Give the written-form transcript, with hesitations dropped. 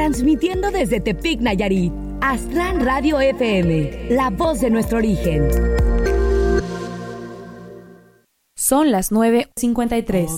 Transmitiendo desde Tepic, Nayarit. Aztlán Radio FM, la voz de nuestro origen. Son las 9:53.